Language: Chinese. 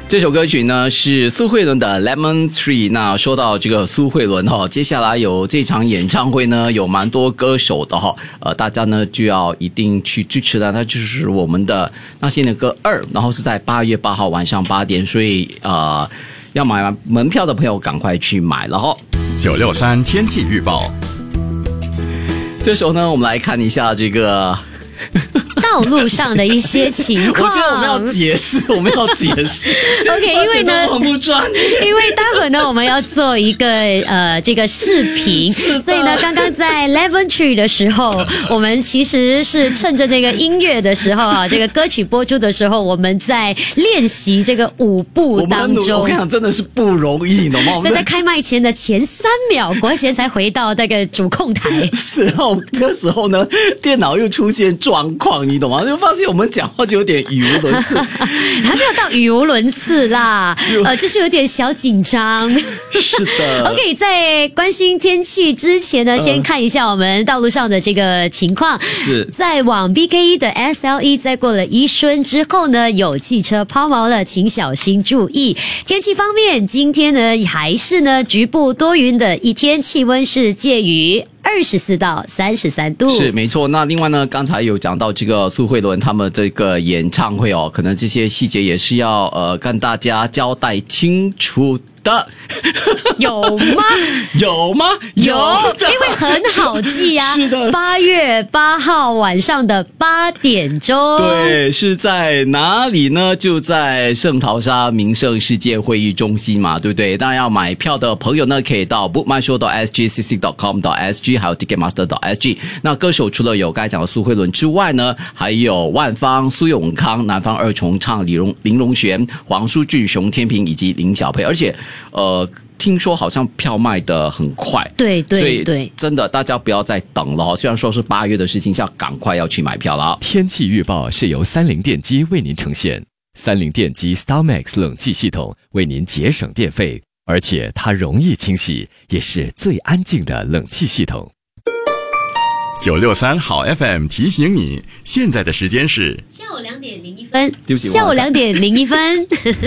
这首歌曲呢是苏慧伦的 Lemon Tree。 那说到这个苏慧伦接下来有这场演唱会呢，有蛮多歌手的大家呢就要一定去支持的，那就是我们的那些年歌2，然后是在8月8号晚上8点，所以要买门票的朋友赶快去买了 963天气预报。 这时候呢，我们来看一下这个道路上的一些情况。 我觉得我们要解释 OK， 因为呢， 我不专业， 因为待会呢我们要做一个这个视频，所以呢刚刚在 Lemon Tree 的时候，我们其实是趁着这个音乐的时候这个歌曲播出的时候，我们在练习这个舞步当中。 我跟你讲，真的是不容易，懂吗？ 所以在开麦前的前3秒，国贤才回到那个主控台。 是，然后这个时候呢，电脑又出现状况，你懂吗？就发现我们讲话就有点语无伦次， 还没有到语无伦次啦，就是有点小紧张。 是的。 OK， 在关心天气之前呢，先看一下我们道路上的这个情况。 是， 在往 BK1 的 SLE 在过了一瞬之后呢，有汽车抛锚了，请小心注意。天气方面，今天呢还是呢局部多云的一天，气温是介于24到33度。 是没错。那另外呢，刚才有讲到这个苏慧伦他们这个演唱会可能这些细节也是要跟大家交代清楚的。 有吗？ 有吗？ 有，因为很好记啊。 是的 ，8月8号晚上的8点钟。 对，是在哪里呢？就在圣淘沙名胜世界会议中心嘛，对不对？当然要买票的朋友呢，可以到 bookmyshow.sg、cc.com.sg 还有 ticketmaster.sg。那歌手除了有刚才讲的苏慧伦之外呢，还有万芳、苏永康、南方二重唱、林隆璇、黄舒骏、熊天平以及林小培，而且听说好像票卖得很快， 对， 所以真的大家不要再等了虽然说是8月的事情，要赶快要去买票了。 天气预报是由30电机为您呈现，30电机 StarMax 冷气系统为您节省电费，而且它容易清洗，也是最安静的冷气系统。963好 FM 提醒你，现在的时间是下午2点01分。下午2点01分。